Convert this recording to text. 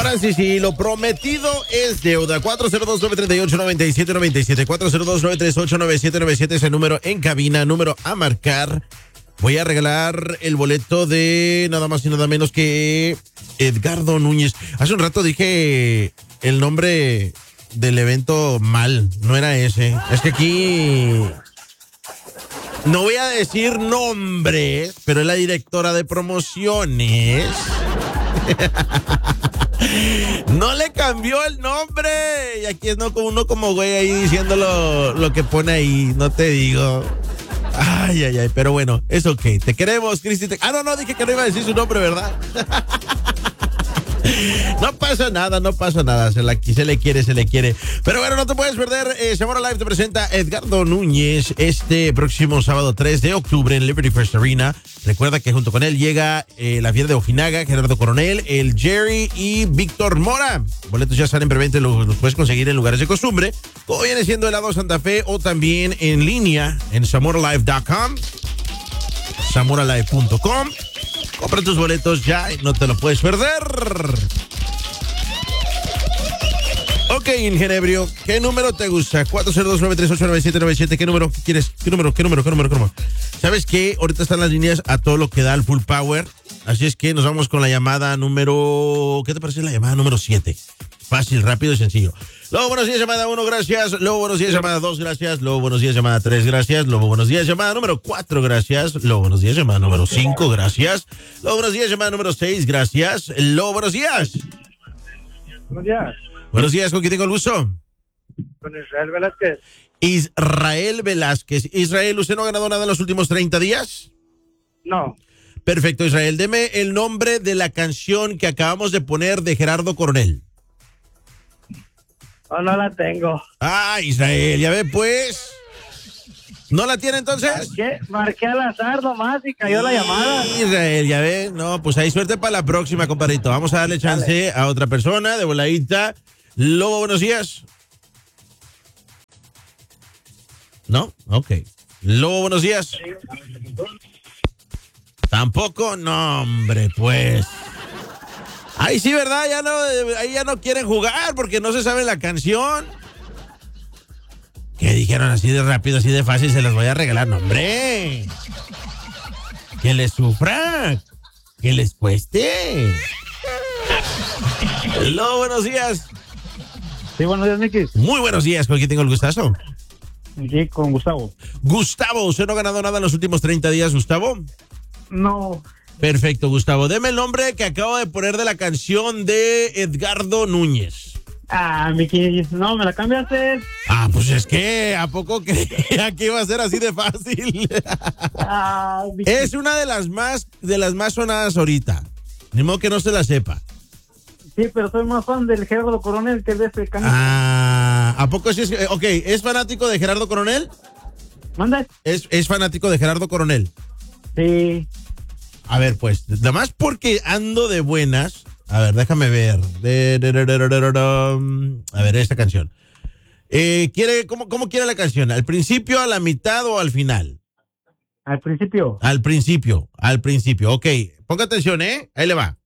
Francis, y lo prometido es deuda. 402-938-9797. 402-938-9797 es el número en cabina, número a marcar. Voy a regalar el boleto de nada más y nada menos que Edgardo Núñez. Hace un rato dije el nombre del evento mal, no era ese. Es que aquí no voy a decir nombre, pero es la directora de promociones. No le cambió el nombre. Y aquí es uno como güey ahí diciendo lo que pone ahí, no te digo. Ay, pero bueno, es ok. Te queremos, Cristi. No, dije que no iba a decir su nombre, ¿verdad? No pasa nada. Se le quiere. Pero bueno, no te puedes perder. Zamora Live te presenta Edgardo Núñez este próximo sábado 3 de octubre en Liberty First Arena. Recuerda que junto con él llega la Fiera de Ojinaga, Gerardo Coronel, el Jerry y Víctor Mora. Boletos ya están en preventa, los puedes conseguir en lugares de costumbre, como viene siendo el Lado Santa Fe, o también en línea en zamoralive.com, zamoralive.com. Compra tus boletos ya, no te lo puedes perder. Ok, Ingenebrio, ¿qué número te gusta? 402-938-9797. ¿Qué número quieres? ¿Qué número? ¿Sabes qué? Ahorita están las líneas a todo lo que da el full power. Así es que nos vamos con la llamada número... ¿Qué te parece la llamada número 7? Fácil, rápido y sencillo. Luego, buenos días, llamada 1, gracias. Luego, buenos días, llamada 2, gracias. Luego, buenos días, llamada 3, gracias. Luego, buenos días, llamada número 4, gracias. Luego, buenos días, llamada número 5, gracias. Luego, buenos días, llamada número 6, gracias. Luego, buenos días. Buenos días. Buenos días, ¿con quién tengo el gusto? Con Israel Velázquez. Israel Velázquez. Israel, ¿usted no ha ganado nada en los últimos 30 días? No. Perfecto, Israel. Deme el nombre de la canción que acabamos de poner de Gerardo Coronel. No la tengo. Israel, ya ve pues. ¿No la tiene entonces? Marqué al azar nomás y cayó la llamada. Israel, ya ve. No, pues hay suerte para la próxima, compadrito. Vamos a darle chance a otra persona de voladita. Lobo, buenos días. ¿No? Ok. Lobo, buenos días. ¿Tampoco? No, hombre, pues. Ahí sí, ¿verdad? Ahí ya no quieren jugar porque no se sabe la canción. ¿Qué dijeron así de rápido, así de fácil? Se las voy a regalar. No, hombre. Que les sufra. Que les cueste. Hello, buenos días. Sí, buenos días, Miki. Muy buenos días. ¿Con quién tengo el gustazo? Sí, con Gustavo. Gustavo, ¿usted no ha ganado nada en los últimos 30 días, Gustavo? No. Perfecto, Gustavo. Deme el nombre que acabo de poner de la canción de Edgardo Núñez. Miki, no, me la cambiaste. Pues es que, ¿a poco creía que iba a ser así de fácil? Es una de las más sonadas ahorita. Ni modo que no se la sepa. Sí, pero soy más fan del Gerardo Coronel que el de este canal. ¿A poco sí es? Ok, ¿es fanático de Gerardo Coronel? ¿Manda? ¿Es fanático de Gerardo Coronel? Sí. A ver, pues, nada más porque ando de buenas. A ver, déjame ver. A ver, esta canción. ¿Cómo quiere la canción? ¿Al principio, a la mitad o al final? Al principio. Al principio. Ok, ponga atención, ¿eh? Ahí le va.